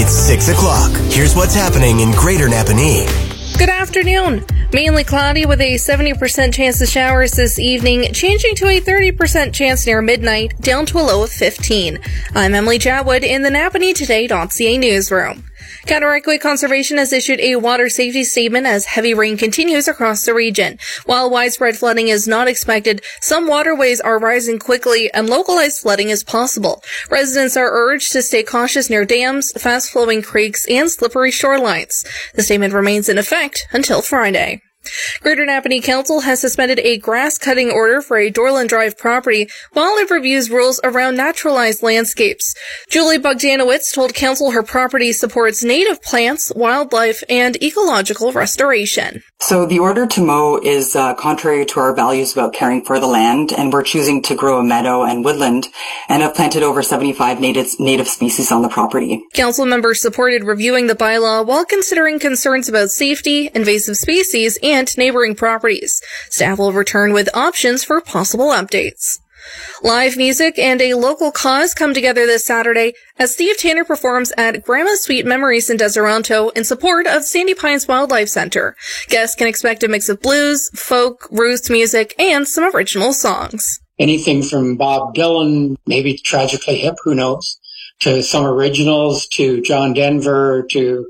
It's 6 o'clock. Here's what's happening in Greater Napanee. Good afternoon. Mainly cloudy with a 70% chance of showers this evening, changing to a 30% chance near midnight, down to a low of 15. I'm Emily Chatwood in the NapaneeToday.ca newsroom. Cataraqui Conservation has issued a water safety statement as heavy rain continues across the region. While widespread flooding is not expected, some waterways are rising quickly and localized flooding is possible. Residents are urged to stay cautious near dams, fast-flowing creeks, and slippery shorelines. The statement remains in effect until Friday. Greater Napanee Council has suspended a grass-cutting order for a Dorland Drive property while it reviews rules around naturalized landscapes. Julie Bogdanowicz told Council her property supports native plants, wildlife, and ecological restoration. So the order to mow is contrary to our values about caring for the land, and we're choosing to grow a meadow and woodland and have planted over 75 native species on the property. Council members supported reviewing the bylaw while considering concerns about safety, invasive species, and neighboring properties. Staff will return with options for possible updates. Live music and a local cause come together this Saturday as Steve Tanner performs at Grandma's Sweet Memories in Deseronto in support of Sandy Pines Wildlife Center. Guests can expect a mix of blues, folk, roots music, and some original songs. Anything from Bob Dylan, maybe Tragically Hip, who knows, to some originals, to John Denver, to,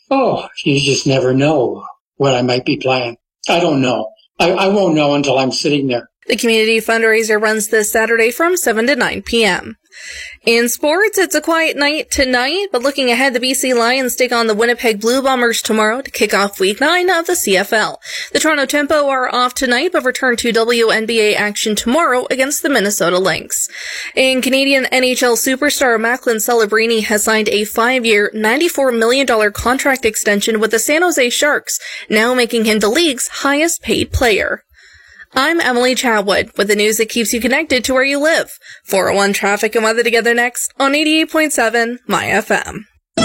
you just never know what I might be playing. I don't know. I won't know until I'm sitting there. The community fundraiser runs this Saturday from 7 to 9 p.m. In sports, it's a quiet night tonight, but looking ahead, the BC Lions take on the Winnipeg Blue Bombers tomorrow to kick off Week 9 of the CFL. The Toronto Tempo are off tonight, but return to WNBA action tomorrow against the Minnesota Lynx. In Canadian NHL superstar Macklin Celebrini has signed a 5-year, $94 million contract extension with the San Jose Sharks, now making him the league's highest paid player. I'm Emily Chatwood with the news that keeps you connected to where you live. 401 traffic and weather together next on 88.7 My FM.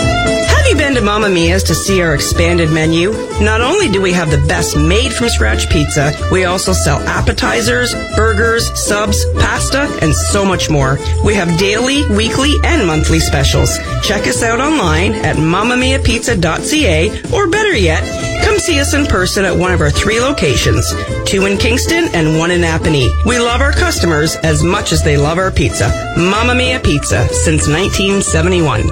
Have you been to Mamma Mia's to see our expanded menu? Not only do we have the best made-from-scratch pizza, we also sell appetizers, burgers, subs, pasta, and so much more. We have daily, weekly, and monthly specials. Check us out online at mamamiapizza.ca, or better yet, come see us in person at one of our 3 locations, 2 in Kingston and 1 in Napanee. We love our customers as much as they love our pizza. Mamma Mia Pizza, since 1971.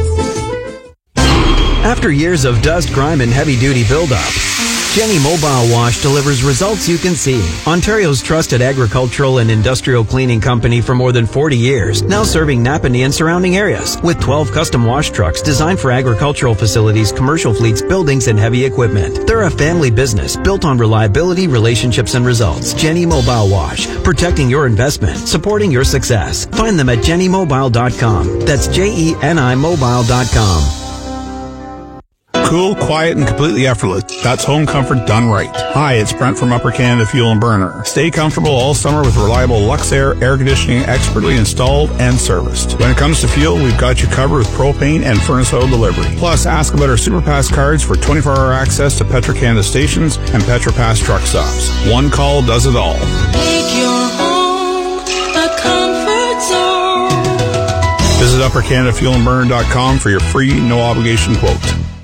After years of dust, grime, and heavy-duty buildup, Jenny Mobile Wash delivers results you can see. Ontario's trusted agricultural and industrial cleaning company for more than 40 years, now serving Napanee and surrounding areas with 12 custom wash trucks designed for agricultural facilities, commercial fleets, buildings, and heavy equipment. They're a family business built on reliability, relationships, and results. Jenny Mobile Wash, protecting your investment, supporting your success. Find them at jennymobile.com. That's JENImobile.com. Cool, quiet, and completely effortless. That's home comfort done right. Hi, it's Brent from Upper Canada Fuel and Burner. Stay comfortable all summer with reliable Luxair air conditioning expertly installed and serviced. When it comes to fuel, we've got you covered with propane and furnace oil delivery. Plus, ask about our SuperPass cards for 24-hour access to Petro-Canada stations and PetroPass truck stops. One call does it all. Make your home a comfort zone. Visit UpperCanadaFuelandBurner.com for your free, no-obligation quote.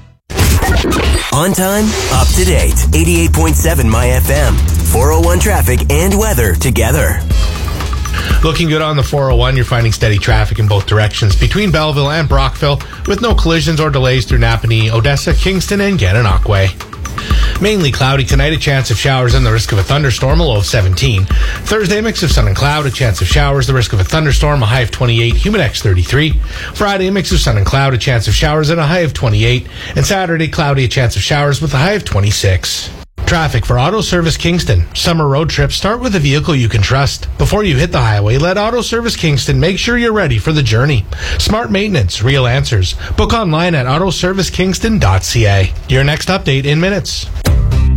On time, up to date. 88.7 My FM. 401 traffic and weather together. Looking good on the 401. You're finding steady traffic in both directions between Belleville and Brockville, with no collisions or delays through Napanee, Odessa, Kingston, and Gananoque. Mainly cloudy tonight, a chance of showers and the risk of a thunderstorm, a low of 17. Thursday, mix of sun and cloud, a chance of showers, the risk of a thunderstorm, a high of 28, Humidex 33. Friday, mix of sun and cloud, a chance of showers and a high of 28. And Saturday, cloudy, a chance of showers with a high of 26. Traffic for Auto Service Kingston. Summer road trips start with a vehicle you can trust. Before you hit the highway, let Auto Service Kingston make sure you're ready for the journey. Smart maintenance, real answers. Book online at autoservicekingston.ca. Your next update in minutes.